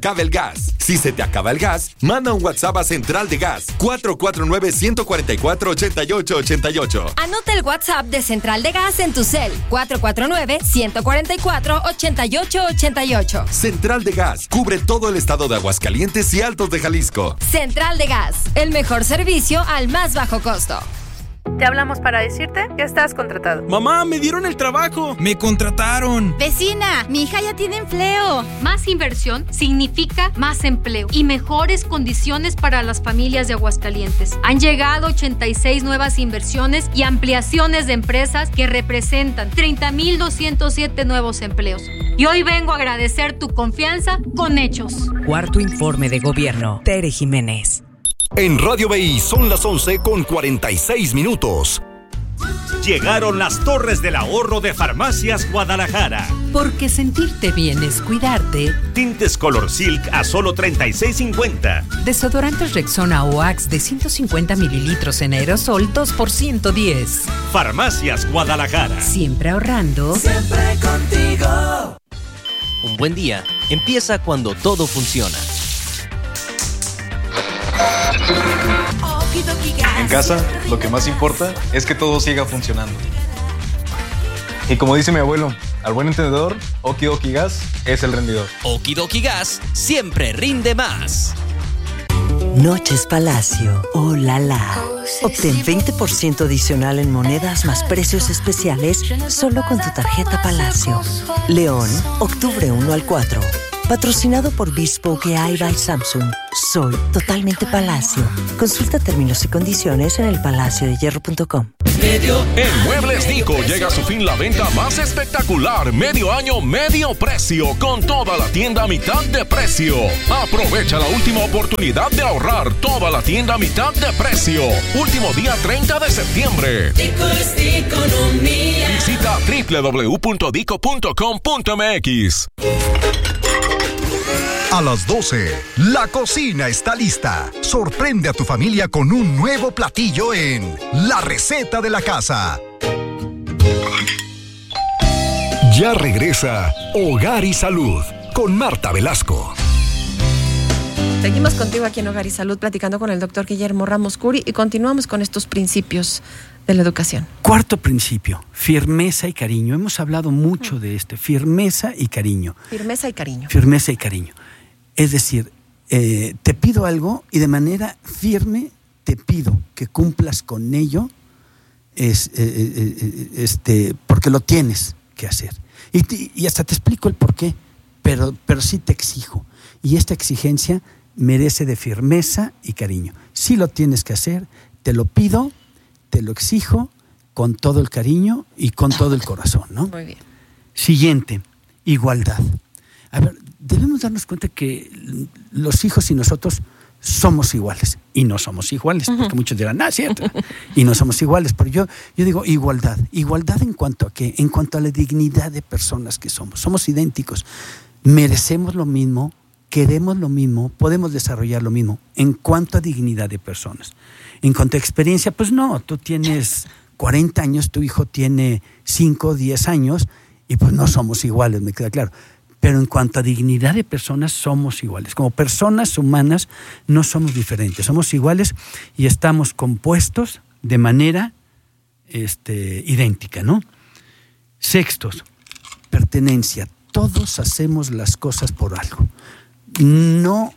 Cabe el gas. Si se te acaba el gas, manda un WhatsApp a Central de Gas 449-144-8888. Anota el WhatsApp de Central de Gas en tu cel 449-144-8888. Central de Gas cubre todo el estado de Aguascalientes y Altos de Jalisco. Central de Gas, el mejor servicio al más bajo costo. Te hablamos para decirte que estás contratado. Mamá, me dieron el trabajo. Me contrataron. Vecina, mi hija ya tiene empleo. Más inversión significa más empleo y mejores condiciones para las familias de Aguascalientes. Han llegado 86 nuevas inversiones y ampliaciones de empresas que representan 30,207 nuevos empleos. Y hoy vengo a agradecer tu confianza con hechos. Cuarto informe de gobierno. Tere Jiménez. En Radio BI son las 11:46. Llegaron las Torres del Ahorro de Farmacias Guadalajara. Porque sentirte bien es cuidarte. Tintes Color Silk a solo $36.50. Desodorantes Rexona o Axe de 150 mililitros en aerosol 2 por $110. Farmacias Guadalajara. Siempre ahorrando. Siempre contigo. Un buen día empieza cuando todo funciona. En casa, lo que más importa es que todo siga funcionando. Y como dice mi abuelo, al buen entendedor, Oki Doki Gas es el rendidor. Oki Doki Gas siempre rinde más. Noches Palacio. ¡Oh, la la! Obtén 20% adicional en monedas más precios especiales solo con tu tarjeta Palacio. León, octubre 1 al 4. Patrocinado por Bespoke AI by Samsung. Soy totalmente Palacio. Consulta términos y condiciones en elpalaciodehierro.com. En Muebles Nico llega a su fin la venta más espectacular. Medio año, medio precio. Con toda la tienda a mitad de precio. Aprovecha la última oportunidad de ahorrar. Toda la tienda a mitad de precio. Último día 30 de septiembre. Dico es economía. Visita www.dico.com.mx. A las 12, la cocina está lista. Sorprende a tu familia con un nuevo platillo en La Receta de la Casa. Ya regresa Hogar y Salud con Marta Velasco. Seguimos contigo aquí en Hogar y Salud platicando con el doctor Guillermo Ramos Curi y continuamos con estos principios de la educación. Cuarto principio, firmeza y cariño. Hemos hablado mucho de firmeza y cariño. Firmeza y cariño. Firmeza y cariño. Es decir, te pido algo y de manera firme te pido que cumplas con ello, porque lo tienes que hacer. Y hasta te explico el por qué, pero sí te exijo. Y esta exigencia merece de firmeza y cariño. Sí lo tienes que hacer, te lo pido, te lo exijo con todo el cariño y con todo el corazón, ¿no? Muy bien. Siguiente, igualdad. A ver, debemos darnos cuenta que los hijos y nosotros somos iguales. Y no somos iguales, porque muchos dirán, cierto. Y no somos iguales, pero yo digo igualdad. ¿Igualdad en cuanto a qué? En cuanto a la dignidad de personas que somos. Somos idénticos. Merecemos lo mismo, queremos lo mismo, podemos desarrollar lo mismo. En cuanto a dignidad de personas. En cuanto a experiencia, pues no, tú tienes 40 años, tu hijo tiene 5 o 10 años, y pues no somos iguales, me queda claro. Pero en cuanto a dignidad de personas, somos iguales. Como personas humanas no somos diferentes, somos iguales y estamos compuestos de manera idéntica, ¿no? Sextos, pertenencia. Todos hacemos las cosas por algo. No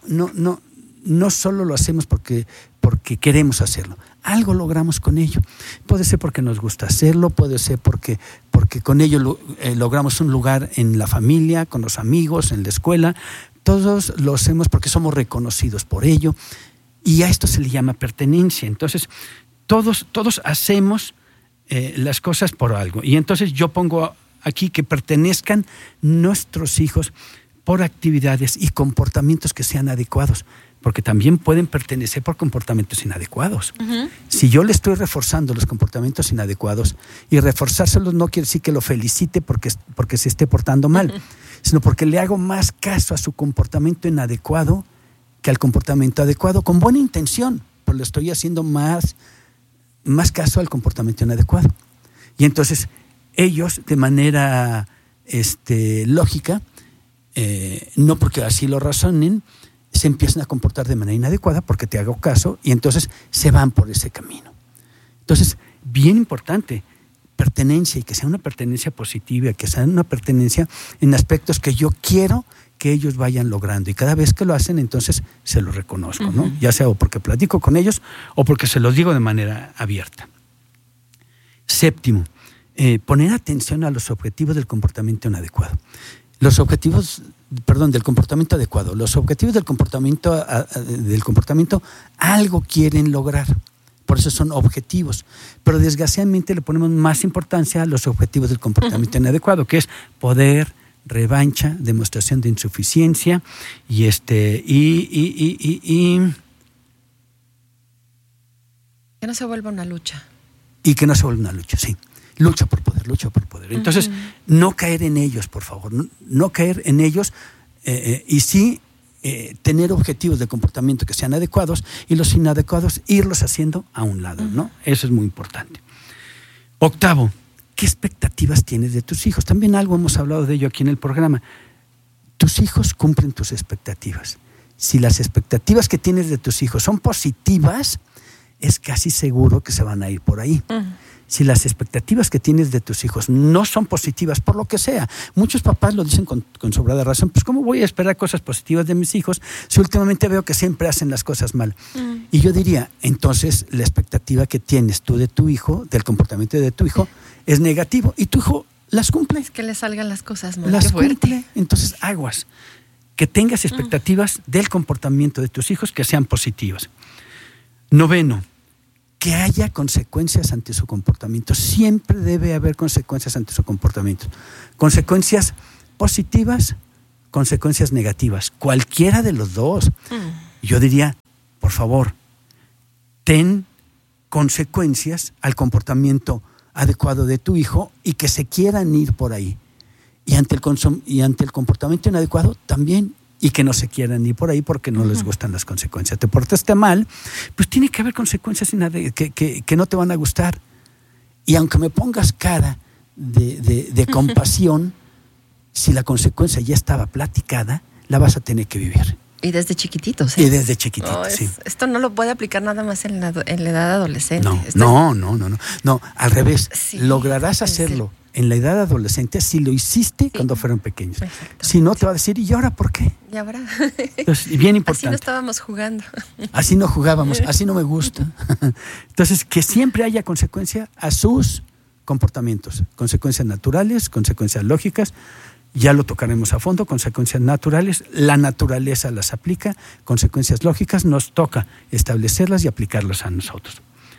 solo lo hacemos porque queremos hacerlo. Algo logramos con ello. Puede ser porque nos gusta hacerlo, puede ser porque con ello logramos un lugar en la familia, con los amigos, en la escuela. Todos lo hacemos porque somos reconocidos por ello. Y a esto se le llama pertenencia. Entonces, todos hacemos las cosas por algo. Y entonces yo pongo aquí que pertenezcan nuestros hijos por actividades y comportamientos que sean adecuados. Porque también pueden pertenecer por comportamientos inadecuados. Uh-huh. Si yo le estoy reforzando los comportamientos inadecuados, y reforzárselos no quiere decir que lo felicite porque se esté portando mal, uh-huh, sino porque le hago más caso a su comportamiento inadecuado que al comportamiento adecuado, con buena intención, pero le estoy haciendo más caso al comportamiento inadecuado. Y entonces ellos, de manera lógica, no porque así lo razonen, se empiezan a comportar de manera inadecuada porque te hago caso y entonces se van por ese camino. Entonces, bien importante, pertenencia, y que sea una pertenencia positiva, que sea una pertenencia en aspectos que yo quiero que ellos vayan logrando, y cada vez que lo hacen, entonces se lo reconozco, ¿no? Ya sea o porque platico con ellos o porque se los digo de manera abierta. Séptimo, poner atención a los objetivos del comportamiento inadecuado. Los objetivos, del comportamiento adecuado. Los objetivos del comportamiento algo quieren lograr. Por eso son objetivos. Pero desgraciadamente le ponemos más importancia a los objetivos del comportamiento inadecuado, que es poder, revancha, demostración de insuficiencia y que no se vuelva una lucha. Y que no se vuelva una lucha, sí. Lucha por poder. Entonces, no caer en ellos, por favor. No caer en ellos y sí tener objetivos de comportamiento que sean adecuados y los inadecuados irlos haciendo a un lado, ¿no? Eso es muy importante. Octavo, ¿qué expectativas tienes de tus hijos? También algo hemos hablado de ello aquí en el programa. Tus hijos cumplen tus expectativas. Si las expectativas que tienes de tus hijos son positivas, es casi seguro que se van a ir por ahí. Si las expectativas que tienes de tus hijos no son positivas, por lo que sea, muchos papás lo dicen con sobrada razón, pues ¿cómo voy a esperar cosas positivas de mis hijos si últimamente veo que siempre hacen las cosas mal? Y yo diría, entonces la expectativa que tienes tú de tu hijo, del comportamiento de tu hijo, es negativo y tu hijo las cumple. Es que le salgan las cosas mal. Las cumple, entonces aguas. Que tengas expectativas del comportamiento de tus hijos que sean positivas. Noveno, que haya consecuencias ante su comportamiento. Siempre debe haber consecuencias ante su comportamiento. Consecuencias positivas, consecuencias negativas. Cualquiera de los dos. Yo diría, por favor, ten consecuencias al comportamiento adecuado de tu hijo y que se quieran ir por ahí. Y ante el comportamiento inadecuado también, y que no se quieran ir por ahí porque no les gustan las consecuencias. Te portaste mal, pues tiene que haber consecuencias que no te van a gustar. Y aunque me pongas cara de compasión, si la consecuencia ya estaba platicada, la vas a tener que vivir. Y desde chiquititos, ¿eh? Y desde chiquititos, sí. Esto no lo puede aplicar nada más en la edad adolescente. No, al revés. Sí, lograrás hacerlo en la edad adolescente si lo hiciste cuando fueron pequeños. Si no, te va a decir, ¿y ahora por qué? ¿Y ahora? Entonces, bien importante. Así no estábamos jugando. Así no jugábamos, así no me gusta. Entonces, que siempre haya consecuencia a sus comportamientos. Consecuencias naturales, consecuencias lógicas. Ya lo tocaremos a fondo, consecuencias naturales, la naturaleza las aplica, consecuencias lógicas, nos toca establecerlas y aplicarlas a nosotros.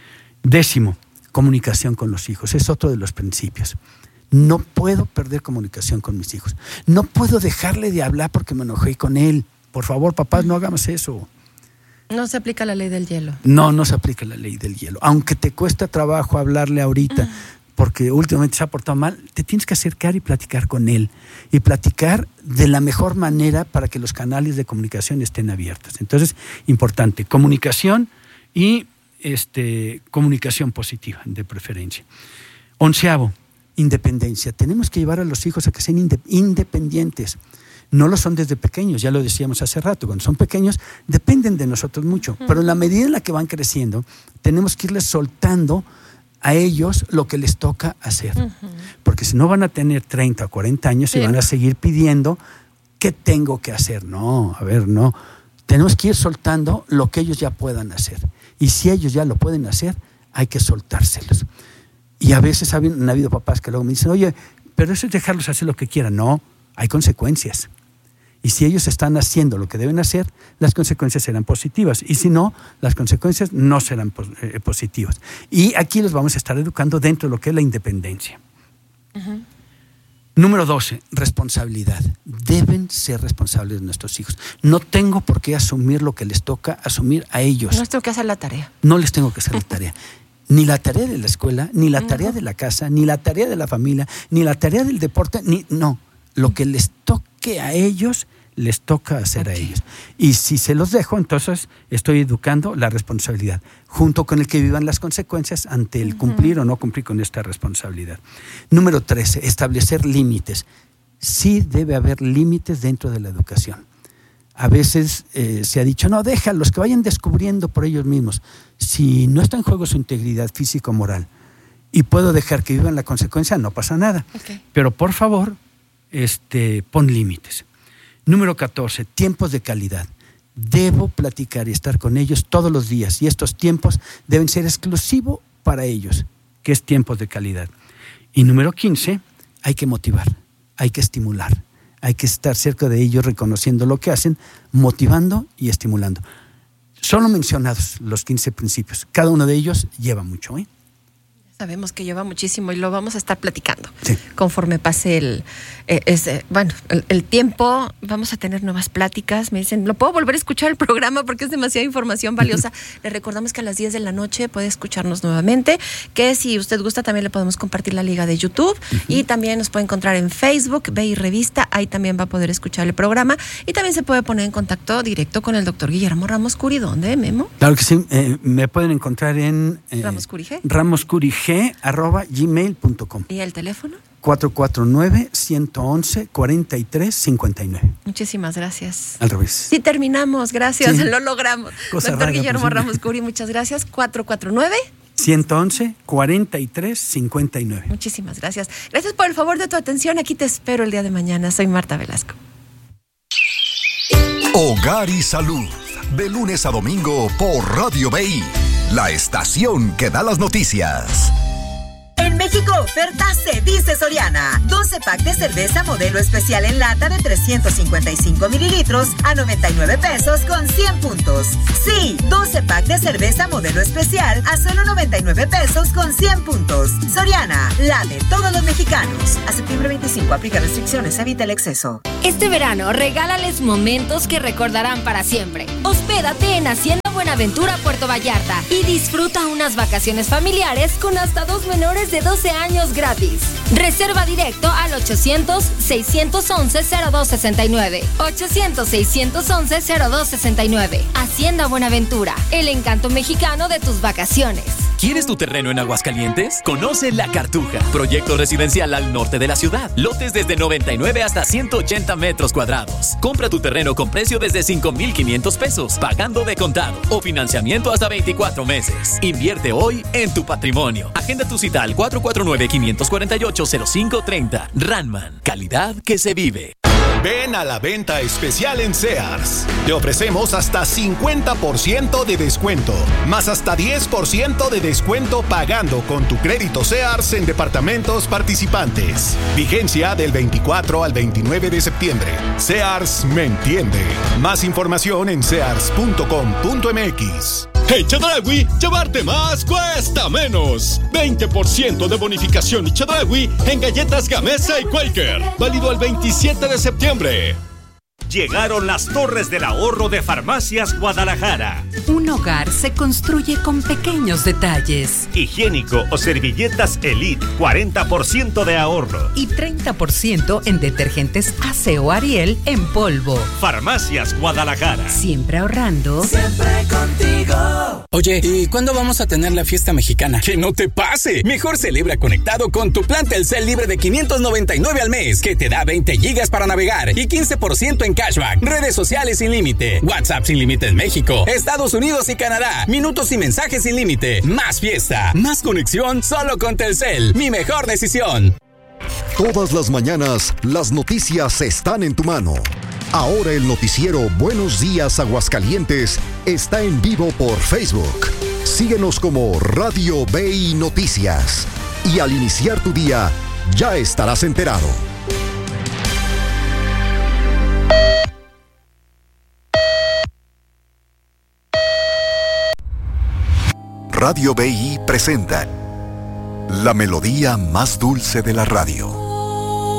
10, comunicación con los hijos, es otro de los principios. No puedo perder comunicación con mis hijos, no puedo dejarle de hablar porque me enojé con él. Por favor, papás, no hagamos eso. No se aplica la ley del hielo. No se aplica la ley del hielo. Aunque te cuesta trabajo hablarle ahorita, porque últimamente se ha portado mal, te tienes que acercar y platicar con él. Y platicar de la mejor manera para que los canales de comunicación estén abiertos. Entonces, importante, comunicación y comunicación positiva, de preferencia. 11, independencia. Tenemos que llevar a los hijos a que sean independientes. No lo son desde pequeños, ya lo decíamos hace rato. Cuando son pequeños, dependen de nosotros mucho. Pero en la medida en la que van creciendo, tenemos que irles soltando a ellos lo que les toca hacer. Porque si no van a tener 30 o 40 años y van a seguir pidiendo ¿qué tengo que hacer? No. Tenemos que ir soltando lo que ellos ya puedan hacer. Y si ellos ya lo pueden hacer, hay que soltárselos. Y a veces han habido papás que luego me dicen, oye, pero eso es dejarlos hacer lo que quieran. No, hay consecuencias. Y si ellos están haciendo lo que deben hacer, las consecuencias serán positivas. Y si no, las consecuencias no serán positivas. Y aquí los vamos a estar educando dentro de lo que es la independencia. Número 12, responsabilidad. Deben ser responsables de nuestros hijos. No tengo por qué asumir lo que les toca asumir a ellos. No les tengo que hacer la tarea. No les tengo que hacer la tarea. Ni la tarea de la escuela, ni la tarea de la casa, ni la tarea de la familia, ni la tarea del deporte, no. Lo que les toque a ellos, les toca hacer a ellos. Y si se los dejo, entonces estoy educando la responsabilidad, junto con el que vivan las consecuencias ante el cumplir o no cumplir con esta responsabilidad. Número 13, establecer límites. sí debe haber límites dentro de la educación. A veces se ha dicho, no, déjalos, que vayan descubriendo por ellos mismos. Si no está en juego su integridad físico-moral y puedo dejar que vivan la consecuencia, no pasa nada. Okay. Pero por favor, pon límites. Número 14, tiempos de calidad. Debo platicar y estar con ellos todos los días y estos tiempos deben ser exclusivos para ellos, que es tiempos de calidad. Y número 15, hay que motivar, hay que estimular. Hay que estar cerca de ellos, reconociendo lo que hacen, motivando y estimulando. Solo mencionados los 15 principios. Cada uno de ellos lleva mucho, ¿eh? Sabemos que lleva muchísimo y lo vamos a estar platicando. Sí. Conforme pase el tiempo, vamos a tener nuevas pláticas. Me dicen, ¿lo puedo volver a escuchar el programa? Porque es demasiada información valiosa. Le recordamos que a las 10 de la noche puede escucharnos nuevamente, que si usted gusta también le podemos compartir la liga de YouTube y también nos puede encontrar en Facebook, BI Revista, ahí también va a poder escuchar el programa y también se puede poner en contacto directo con el doctor Guillermo Ramos Curi. ¿Dónde, Memo? Claro que sí, me pueden encontrar en Ramos Curi G. ramoscurig@gmail.com. ¿Y el teléfono? 449-111-4359. Muchísimas gracias. Al revés. Sí, terminamos, gracias, lo logramos. Doctor Guillermo posible. Ramos Curi, muchas gracias. 449-111-4359. Muchísimas gracias. Gracias por el favor de tu atención. Aquí te espero el día de mañana. Soy Marta Velasco. Hogar y Salud, de lunes a domingo por Radio BI, la estación que da las noticias. En México, oferta se dice Soriana. 12 pack de cerveza modelo especial en lata de 355 mililitros a 99 pesos con 100 puntos. Sí, 12 pack de cerveza modelo especial a solo 99 pesos con 100 puntos. Soriana, la de todos los mexicanos. A septiembre 25, aplica restricciones, evita el exceso. Este verano, regálales momentos que recordarán para siempre. Hospédate en Hacienda Buenaventura, Puerto Vallarta y disfruta unas vacaciones familiares con hasta 2 menores de 12 años gratis. Reserva directo al 800-611-0269. 800-611-0269. Hacienda Buenaventura, el encanto mexicano de tus vacaciones. ¿Quieres tu terreno en Aguascalientes? Conoce La Cartuja, proyecto residencial al norte de la ciudad. Lotes desde 99 hasta 180 metros cuadrados. Compra tu terreno con precio desde 5,500 pesos, pagando de contado o financiamiento hasta 24 meses. Invierte hoy en tu patrimonio. Agenda tu cita al 449-548-0530. Ranman, calidad que se vive. Ven a la venta especial en Sears. Te ofrecemos hasta 50% de descuento, más hasta 10% de descuento pagando con tu crédito Sears en departamentos participantes. Vigencia del 24 al 29 de septiembre. Sears me entiende. Más información en sears.com.mx. En Chedraui, llevarte más cuesta menos. 20% de bonificación y Chedraui en galletas Gamesa y Quaker. Válido al 27 de septiembre. Llegaron las Torres del Ahorro de Farmacias Guadalajara. Un hogar se construye con pequeños detalles. Higiénico o servilletas Elite, 40% de ahorro. Y 30% en detergentes Aseo Ariel en polvo. Farmacias Guadalajara. Siempre ahorrando. Siempre contigo. Oye, ¿y cuándo vamos a tener la fiesta mexicana? ¡Que no te pase! Mejor celebra conectado con tu plan Telcel libre de 599 al mes, que te da 20 gigas para navegar y 15% en cashback, redes sociales sin límite, WhatsApp sin límite en México, Estados Unidos y Canadá, minutos y mensajes sin límite, más fiesta, más conexión solo con Telcel, mi mejor decisión. Todas las mañanas, las noticias están en tu mano. Ahora el noticiero Buenos Días Aguascalientes está en vivo por Facebook. Síguenos como Radio BI Noticias. Y al iniciar tu día, ya estarás enterado. Radio BI presenta la melodía más dulce de la radio.